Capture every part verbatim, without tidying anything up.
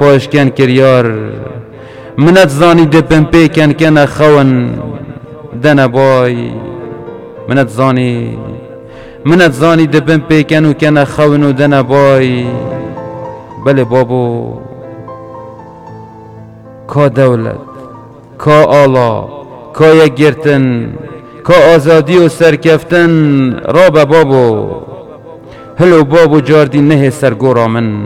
پاش کن کریار منت زانی دپن پی کن کن خون دن بای منت زانی منت زانی دپن پی کن و کن خون و دن بای بله بابو کا دولت کا آلا کا یک گرتن کا آزادی و سرکفتن را به بابو هلو بابو جاردی نه سرگورا من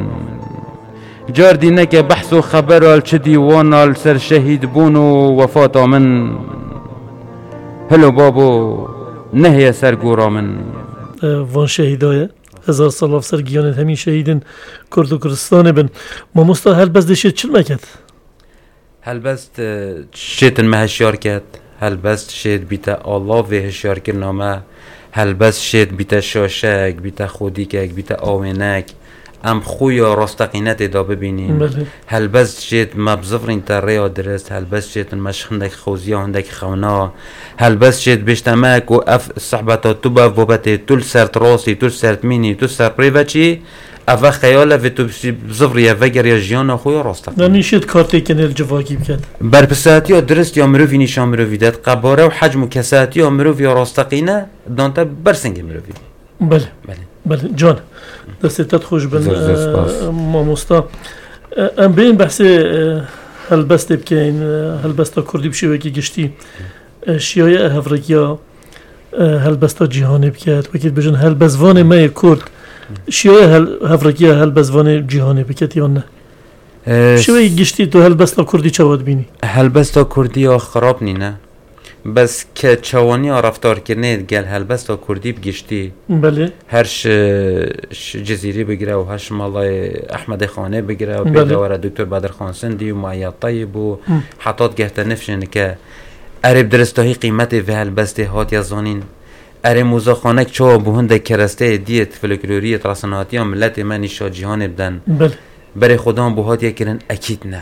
جاردی نه که بحث و خبر آل چه دیوان آل سر شهید بون و وفات من هلو بابو نه سرگورا من وان شهیدایه هزار سال افسر گیانت همین شهیدن کرد و کردستان بن ما مستا هل بس دشید چل مکد هل بس شیطن مهشیار کد هل بس شید بیتا الله و هشیار کرنامه هل بس شید بیتا شاشک بیتا خودیکک بیتا آوینک ام خویا راستقینت دا ببینیم هل بس شید مبزفرین تا ریا درست هل بس شید مشخندک خوزیا هندک خونا هل بس شید بشتمک و اف صحبتا تو با وبته تول سرت راسی تول سرت مینی تول سر پریوچی اول خیاله و تو بزفری وگر یا جیان خویا راستقینت نمی شید کارتی کنل جواکی بکد برپساتی یا درست یا مروفی نشان مروفی داد قباره و حجم و کساتی یا مروفی یا راستقینه دانتا برسنگ مروفی بله بله بله جان دستت خوش بن ما مستا ام بین بحث هل بست بکین هل بستا کردی بشی وکی گشتی شیای هفرکیا هل بستا جهانی بکد وکی بجن هل بزوان مای کرد شیای هل هفرکیا هل بزوان جهانی بکد یا نه شوی گشتی تو هل بستا کردی چواد بینی هل بستا کردی یا خراب نی نه بس که چوانی ها رفتار کرنه گل هل بستا کردی بگشتی بله هرش جزیری بگیره و هرش مالای احمد خانه بگیره و بیده وره دکتر بدر خانسندی و معید طیب و حتات گهت نفشن که عرب درستاهی قیمت و هل بسته هات یا زانین اره موزا خانک چوا بهنده کرسته دیت فلکلوریت رساناتی ها ملت منی شا جهان بدن بله برای خدا به هات یا کرن اکید نه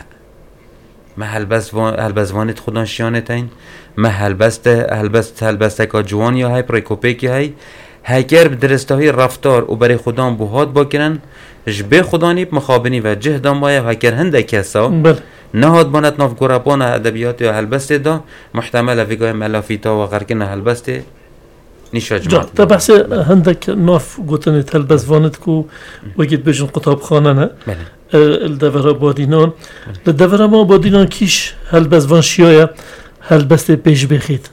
ما هلبزوانت خدا شیانت این ما هلبسته هلبست هلبسته که جوان یا های پریکوپیکی های هکر درستاهی رفتار و برای خدا بوهات باکرن جبه خدا نیب مخابنی و جهد مایه و هکر هنده کسا نهاد بانت ناف گرابان ادبیات یا هلبسته دا محتمل ویگاه ملافیتا و غرکن هلبسته نیشا جماعت تا بحث هندك ناف قوتنت هلبزوانت کو وجد بجن قطاب خانه نه الدورة بادینان الدورة ما بادینان کیش هلبزوان شیایه هلبسته پیش بخید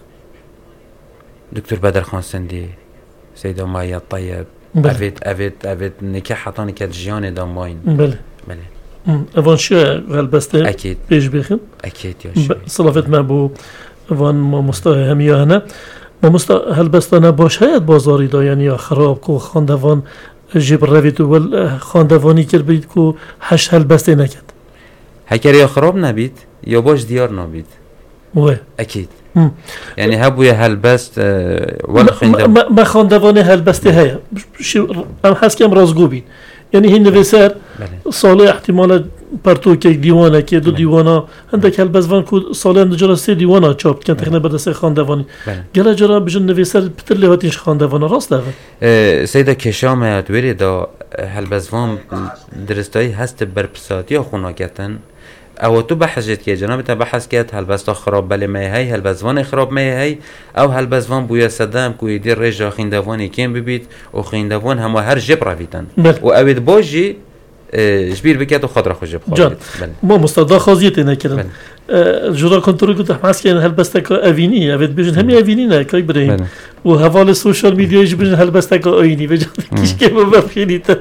دكتور بدر خانسندي سيدة معيط طيب أفيد أفيد أفيد نكاح حطاني كالجيان دامين بله بله أفان شيء هلبسته أكيد بيش بخير أكيد يا شيء صلافت ما بو أفان ما مستوى همية هنا ما مستوى هلبستنا باش هيت بازاري دا يعني خراب كو خاندوان جيب الرفيد وال خاندواني كر بيت كو حش هلبسته نكت هكر يا خراب نبيت يا باش ديار نبيت وي أكيد يعني هبو يا هلبست ولا خاندوان ما, ما خاندوان هلبسته هيا شو أم حس كم رازقوبين يعني هي نفسر صالح احتمال پرتو که دیوانه که دو دیوانا هندک هلبزوان کو سال نجار سه دیوانا چاپ کن تخنه بده سه خاندوانی گله جرا بجن نویسر پتر لهاتیش خاندوانا راست داره سیدا کشام یاد وری دا هلبزوان درستایی هست برپساتی خوناکتن او تو بحثت که جناب تا بحث کرد هلبستا خراب بله می هی هلبزوان خراب می هی او هلبزوان بویا صدام کو یدیر رجا خیندوانی کیم ببید و خیندوان هم هر جب راویتن و اوید باجی جبير بكات وخضرة خجب خالد ما مستضاء خازيتي نكرن جرا كنترول كنت حماس كان هلبستك افيني افيد بيجن همي افينينا كاي ابراهيم وهفال السوشيال ميديا يجبن هلبستك ايني بيجن كيش كيف بفخينيتا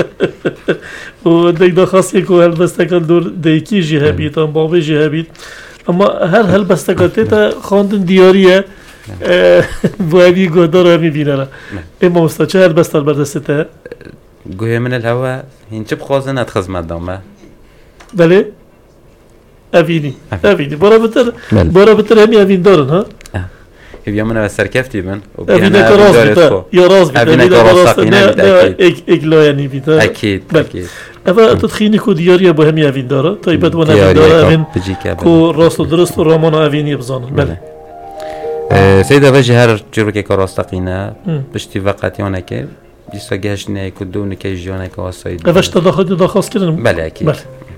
ودك دا خاص يكو هلبستك دور ديكي جهابيت ام بابي جهابيت اما هل هلبستك تيتا خاندن دياريه بوابي قدر همي بينا اما مستضاء هلبست البردسته گویا من الهوا هنچه بخوازن ات خزمت دامه بله افینی افینی برا بتر برا بتر همی افین دارن ها هبیا من از سرکفتی من افینه که راز بیتا یا راز بیتا افینه که راز سقینه بیتا اک لا یعنی بیتا اکید اکید اما تدخینی که دیاری با همی افین داره طیبت من افین داره افین که راست و درست و رامان افینی بزانن بله سیده وجه هر جرو که راست سقینه بشتی وقتیانه که بیست و گهشت نیه کدو نکه جیانه که واسایی اوش تداخل داخل کردن بله اکید